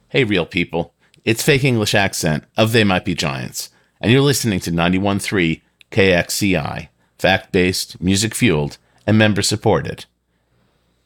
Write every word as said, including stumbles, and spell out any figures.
Hey, real people. It's Fake English Accent of They Might Be Giants, and you're listening to ninety-one point three K X C I, fact-based, music-fueled, and member-supported.